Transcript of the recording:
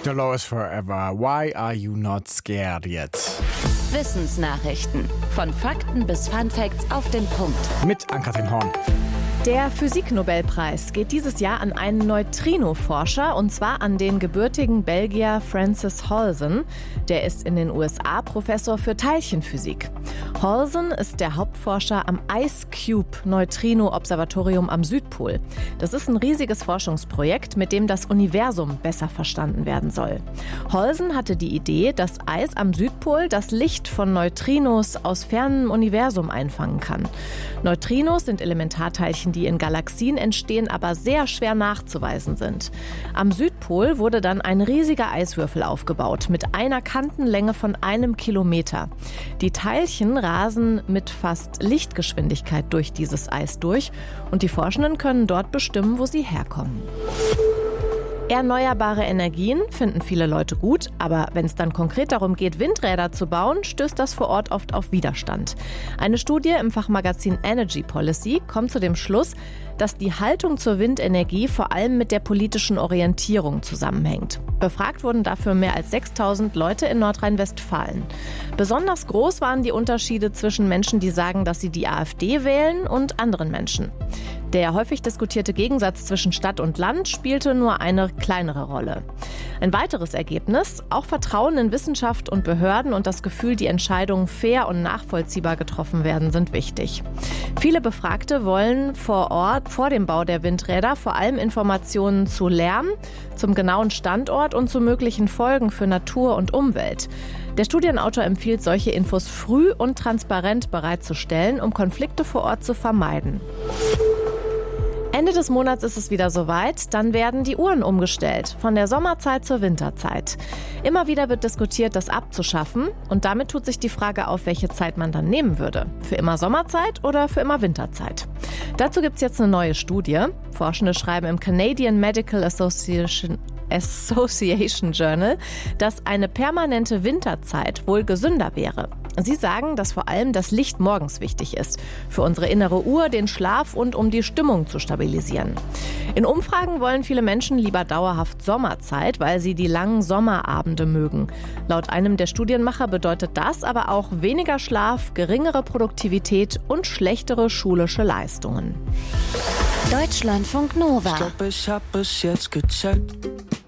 The Law is Forever. Why are you not scared yet? Wissensnachrichten. Von Fakten bis Funfacts auf den Punkt. Mit Ann-Kathrin Horn. Der Physiknobelpreis geht dieses Jahr an einen Neutrino-Forscher, und zwar an den gebürtigen Belgier Francis Holzon. Der ist in den USA Professor für Teilchenphysik. Holzon ist der Hauptforscher am IceCube-Neutrino-Observatorium am Südpol. Das ist ein riesiges Forschungsprojekt, mit dem das Universum besser verstanden werden soll. Holzon hatte die Idee, dass Eis am Südpol das Licht von Neutrinos aus fernem Universum einfangen kann. Neutrinos sind Elementarteilchen, die in Galaxien entstehen, aber sehr schwer nachzuweisen sind. Am Südpol wurde dann ein riesiger Eiswürfel aufgebaut mit einer Kantenlänge von 1 Kilometer. Die Teilchen rasen mit fast Lichtgeschwindigkeit durch dieses Eis durch und die Forschenden können dort bestimmen, wo sie herkommen. Erneuerbare Energien finden viele Leute gut, aber wenn es dann konkret darum geht, Windräder zu bauen, stößt das vor Ort oft auf Widerstand. Eine Studie im Fachmagazin Energy Policy kommt zu dem Schluss, dass die Haltung zur Windenergie vor allem mit der politischen Orientierung zusammenhängt. Befragt wurden dafür mehr als 6.000 Leute in Nordrhein-Westfalen. Besonders groß waren die Unterschiede zwischen Menschen, die sagen, dass sie die AfD wählen, und anderen Menschen. Der häufig diskutierte Gegensatz zwischen Stadt und Land spielte nur eine kleinere Rolle. Ein weiteres Ergebnis: auch Vertrauen in Wissenschaft und Behörden und das Gefühl, die Entscheidungen fair und nachvollziehbar getroffen werden, sind wichtig. Viele Befragte wollen vor Ort, vor dem Bau der Windräder, vor allem Informationen zu Lärm, zum genauen Standort und zu möglichen Folgen für Natur und Umwelt. Der Studienautor empfiehlt, solche Infos früh und transparent bereitzustellen, um Konflikte vor Ort zu vermeiden. Ende des Monats ist es wieder soweit, dann werden die Uhren umgestellt, von der Sommerzeit zur Winterzeit. Immer wieder wird diskutiert, das abzuschaffen, und damit tut sich die Frage auf, welche Zeit man dann nehmen würde. Für immer Sommerzeit oder für immer Winterzeit? Dazu gibt es jetzt eine neue Studie. Forschende schreiben im Canadian Medical Association Journal, dass eine permanente Winterzeit wohl gesünder wäre. Sie sagen, dass vor allem das Licht morgens wichtig ist, für unsere innere Uhr, den Schlaf und um die Stimmung zu stabilisieren. In Umfragen wollen viele Menschen lieber dauerhaft Sommerzeit, weil sie die langen Sommerabende mögen. Laut einem der Studienmacher bedeutet das aber auch weniger Schlaf, geringere Produktivität und schlechtere schulische Leistungen. Deutschlandfunk Nova. Stopp, ich hab es jetzt gecheckt.